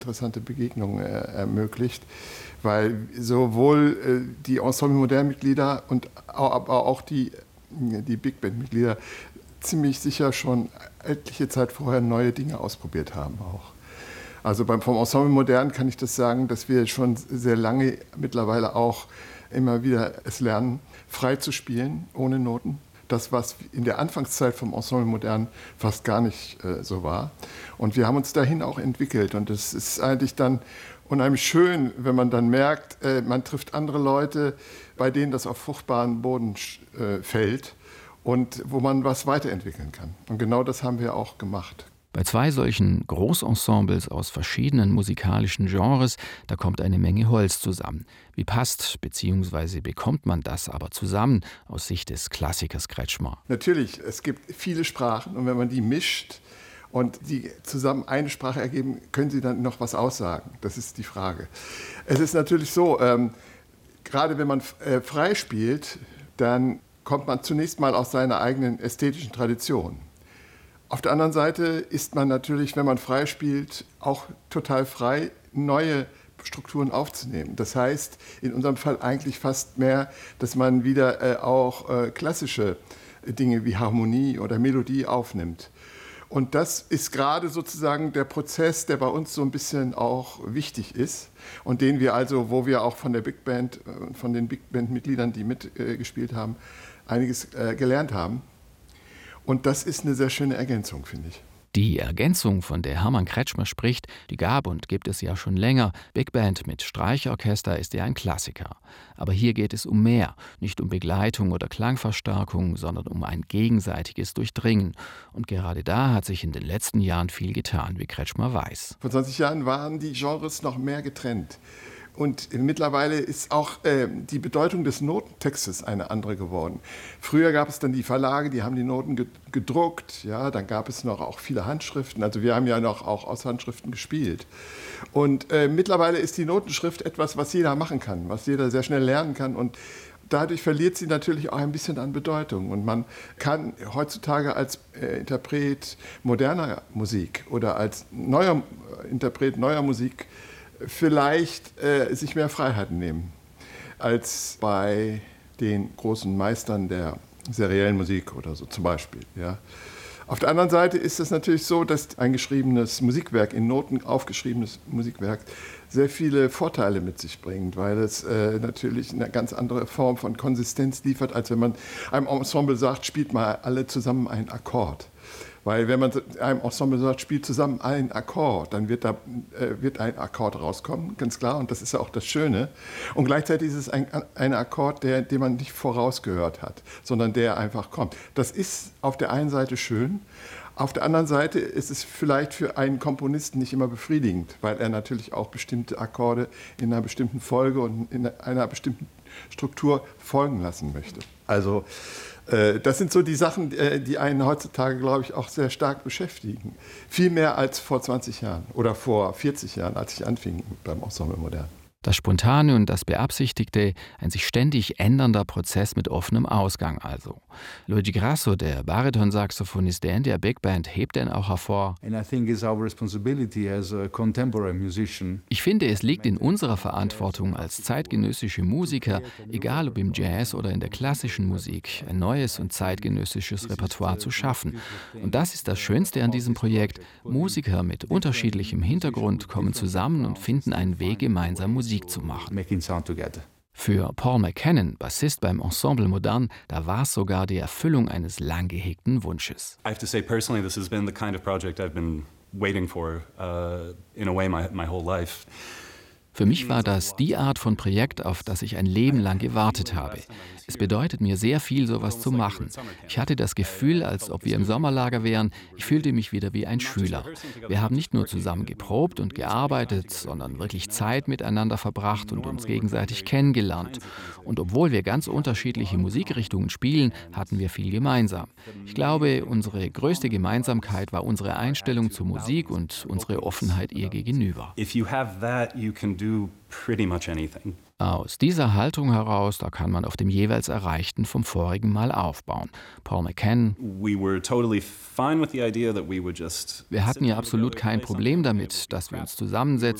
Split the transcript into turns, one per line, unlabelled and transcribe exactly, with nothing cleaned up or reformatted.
interessante Begegnungen äh, ermöglicht, weil sowohl äh, die Ensemble-Modern-Mitglieder und auch, aber auch die, die Big Band-Mitglieder ziemlich sicher schon etliche Zeit vorher neue Dinge ausprobiert haben auch. Also beim, vom Ensemble Modern kann ich das sagen, dass wir schon sehr lange mittlerweile auch immer wieder es lernen, frei zu spielen, ohne Noten. Das, was in der Anfangszeit vom Ensemble Modern fast gar nicht äh, so war. Und wir haben uns dahin auch entwickelt. Und es ist eigentlich dann unheimlich schön, wenn man dann merkt, äh, man trifft andere Leute, bei denen das auf fruchtbaren Boden äh, fällt und wo man was weiterentwickeln kann. Und genau das haben wir auch gemacht.
Bei zwei solchen Großensembles aus verschiedenen musikalischen Genres, da kommt eine Menge Holz zusammen. Wie passt bzw. bekommt man das aber zusammen aus Sicht des Klassikers Kretschmer?
Natürlich, es gibt viele Sprachen und wenn man die mischt und die zusammen eine Sprache ergeben, können sie dann noch was aussagen. Das ist die Frage. Es ist natürlich so, ähm, gerade wenn man äh, frei spielt, dann kommt man zunächst mal aus seiner eigenen ästhetischen Tradition. Auf der anderen Seite ist man natürlich, wenn man frei spielt, auch total frei, neue Strukturen aufzunehmen. Das heißt, in unserem Fall eigentlich fast mehr, dass man wieder äh, auch äh, klassische Dinge wie Harmonie oder Melodie aufnimmt. Und das ist gerade sozusagen der Prozess, der bei uns so ein bisschen auch wichtig ist und den wir also, wo wir auch von der Big Band, von den Big Band-Mitgliedern, die mitgespielt äh, haben, einiges äh, gelernt haben. Und das ist eine sehr schöne Ergänzung, finde ich.
Die Ergänzung, von der Hermann Kretschmer spricht, die gab und gibt es ja schon länger. Big Band mit Streichorchester ist ja ein Klassiker. Aber hier geht es um mehr, nicht um Begleitung oder Klangverstärkung, sondern um ein gegenseitiges Durchdringen. Und gerade da hat sich in den letzten Jahren viel getan, wie Kretschmer weiß.
Vor zwanzig Jahren waren die Genres noch mehr getrennt. Und mittlerweile ist auch äh, die Bedeutung des Notentextes eine andere geworden. Früher gab es dann die Verlage, die haben die Noten gedruckt. Ja, dann gab es noch auch viele Handschriften. Also wir haben ja noch auch aus Handschriften gespielt. Und äh, mittlerweile ist die Notenschrift etwas, was jeder machen kann, was jeder sehr schnell lernen kann. Und dadurch verliert sie natürlich auch ein bisschen an Bedeutung. Und man kann heutzutage als äh, Interpret moderner Musik oder als neuer äh, Interpret neuer Musik vielleicht äh, sich mehr Freiheiten nehmen als bei den großen Meistern der seriellen Musik oder so zum Beispiel. Ja. Auf der anderen Seite ist es natürlich so, dass ein geschriebenes Musikwerk, in Noten aufgeschriebenes Musikwerk, sehr viele Vorteile mit sich bringt, weil es äh, natürlich eine ganz andere Form von Konsistenz liefert, als wenn man einem Ensemble sagt, spielt mal alle zusammen einen Akkord. Weil wenn man einem Ensemble sagt, spielt zusammen einen Akkord, dann wird da äh, wird ein Akkord rauskommen, ganz klar. Und das ist ja auch das Schöne. Und gleichzeitig ist es ein, ein Akkord, der, den man nicht vorausgehört hat, sondern der einfach kommt. Das ist auf der einen Seite schön. Auf der anderen Seite ist es vielleicht für einen Komponisten nicht immer befriedigend, weil er natürlich auch bestimmte Akkorde in einer bestimmten Folge und in einer bestimmten Struktur folgen lassen möchte. Also das sind so die Sachen, die einen heutzutage, glaube ich, auch sehr stark beschäftigen. Viel mehr als vor zwanzig Jahren oder vor vierzig Jahren, als ich anfing beim Ensemble Modern.
Das Spontane und das Beabsichtigte, ein sich ständig ändernder Prozess mit offenem Ausgang also. Luigi Grasso, der Baritonsaxophonist der India Big Band, hebt denn auch hervor: Ich finde, es liegt in unserer Verantwortung als zeitgenössische Musiker, egal ob im Jazz oder in der klassischen Musik, ein neues und zeitgenössisches Repertoire zu schaffen. Und das ist das Schönste an diesem Projekt. Musiker mit unterschiedlichem Hintergrund kommen zusammen und finden einen Weg, gemeinsam Musik zu machen. Für Paul McKinnon, Bassist beim Ensemble Modern, da war es sogar die Erfüllung eines lang gehegten Wunsches.
I have to say personally, this has been the kind of project I've been waiting for, uh, in a way, my, my whole life.
Für mich war das die Art von Projekt, auf das ich ein Leben lang gewartet habe. Es bedeutet mir sehr viel, sowas zu machen. Ich hatte das Gefühl, als ob wir im Sommerlager wären. Ich fühlte mich wieder wie ein Schüler. Wir haben nicht nur zusammen geprobt und gearbeitet, sondern wirklich Zeit miteinander verbracht und uns gegenseitig kennengelernt. Und obwohl wir ganz unterschiedliche Musikrichtungen spielen, hatten wir viel gemeinsam. Ich glaube, unsere größte Gemeinsamkeit war unsere Einstellung zur Musik und unsere Offenheit ihr gegenüber.
If you have that, you can do do pretty much anything.
Aus dieser Haltung heraus, da kann man auf dem jeweils Erreichten vom vorigen Mal aufbauen. Paul McCann:
We were totally fine with the idea that we would just
Wir hatten ja absolut kein Problem damit, dass wir uns zusammensetzen